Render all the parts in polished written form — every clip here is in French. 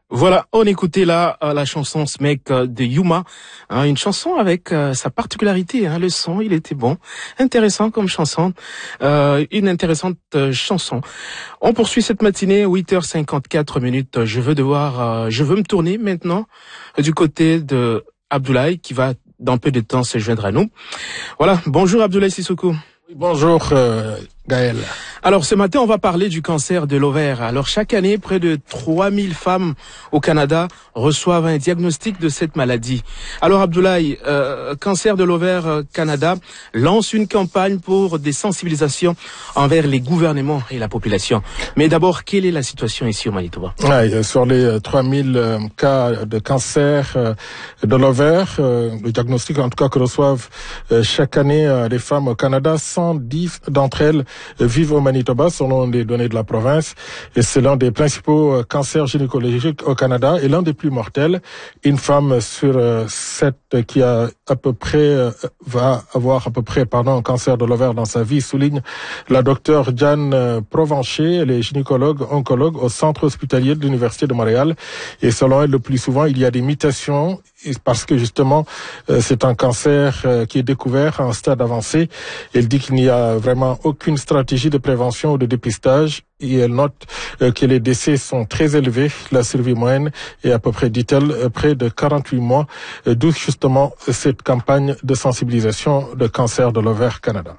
Voilà, on écoutait là la chanson Smek de Yuma, une chanson avec sa particularité, le son, il était bon, intéressant comme chanson, une intéressante chanson. On poursuit cette matinée, 8h54. Je veux me tourner maintenant du côté de Abdoulaye qui va dans peu de temps se joindre à nous. Voilà, bonjour Abdoulaye Sissoko. Bonjour Gaël. Alors ce matin, on va parler du cancer de l'ovaire. Alors chaque année, près de 3000 femmes au Canada reçoivent un diagnostic de cette maladie. Alors Abdoulaye, Cancer de l'ovaire Canada lance une campagne pour des sensibilisations envers les gouvernements et la population. Mais d'abord, quelle est la situation ici au Manitoba? Sur les 3000 cas de cancer de l'ovaire, le diagnostic en tout cas que reçoivent chaque année les femmes au Canada, 110 d'entre elles vivent au Manitoba selon les données de la province, et c'est l'un des principaux cancers gynécologiques au Canada et l'un des plus mortels. Une femme sur 7 qui a va avoir un cancer de l'ovaire dans sa vie, souligne la docteure Diane Provencher. Elle est gynécologue oncologue au centre hospitalier de l'Université de Montréal, et selon elle, le plus souvent il y a des mutations parce que justement c'est un cancer qui est découvert à un stade avancé. Elle dit qu'il n'y a vraiment aucune stratégie de prévention ou de dépistage, et elle note que les décès sont très élevés. La survie moyenne est à peu près, dit-elle, près de 48 mois, d'où justement cette campagne de sensibilisation de cancer de l'ovaire Canada.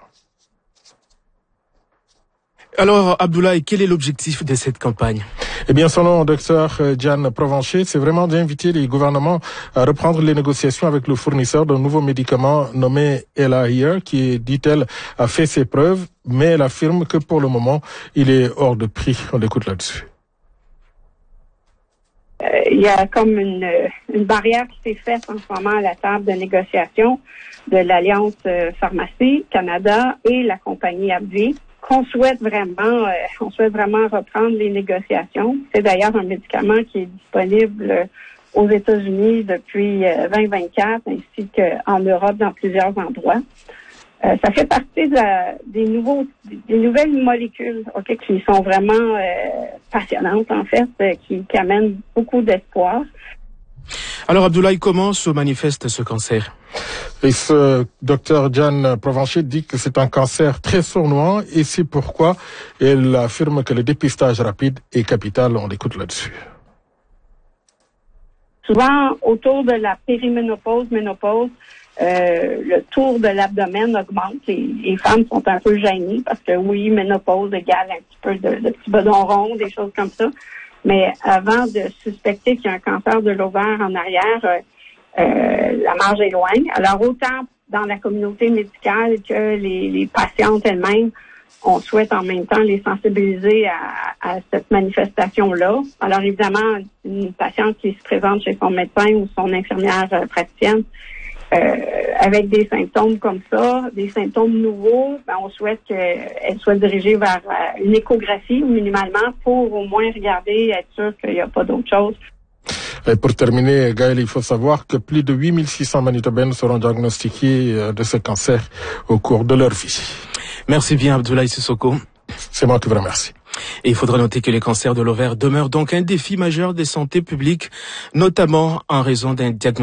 Alors Abdoulaye, quel est l'objectif de cette campagne? Eh bien, selon docteur Diane Provencher, c'est vraiment d'inviter les gouvernements à reprendre les négociations avec le fournisseur d'un nouveau médicament nommé Elahere, qui, dit-elle, a fait ses preuves, mais elle affirme que pour le moment, il est hors de prix. On l'écoute là-dessus. Il y a comme une barrière qui s'est faite en ce moment à la table de négociation de l'Alliance Pharmacie Canada et la compagnie AbbVie. On souhaite vraiment reprendre les négociations. C'est d'ailleurs un médicament qui est disponible aux États-Unis depuis 2024, ainsi qu'en Europe dans plusieurs endroits. Ça fait partie des nouvelles molécules qui sont vraiment passionnantes en fait, qui amènent beaucoup d'espoir. Alors Abdoulaye, comment se manifeste ce cancer? Et ce docteur Diane Provencher dit que c'est un cancer très sournois, et c'est pourquoi elle affirme que le dépistage rapide est capital. On l'écoute là-dessus. Souvent, autour de la périménopause, ménopause, le tour de l'abdomen augmente. Les femmes sont un peu gênées parce que oui, ménopause égale un petit peu de petits bedons ronds, des choses comme ça. Mais avant de suspecter qu'il y a un cancer de l'ovaire en arrière, la marge est loin. Alors, autant dans la communauté médicale que les patientes elles-mêmes, on souhaite en même temps les sensibiliser à cette manifestation-là. Alors, évidemment, une patiente qui se présente chez son médecin ou son infirmière praticienne avec des symptômes comme ça, des symptômes nouveaux, on souhaite qu'elle soit dirigée vers une échographie minimalement pour au moins regarder, être sûr qu'il n'y a pas d'autre chose. Et pour terminer, Gaël, il faut savoir que plus de 8600 Manitobaines seront diagnostiqués de ce cancer au cours de leur vie. Merci bien Abdoulaye Sissoko. C'est moi qui vous remercie. Et il faudra noter que les cancers de l'ovaire demeurent donc un défi majeur de santé publique, notamment en raison d'un diagnostic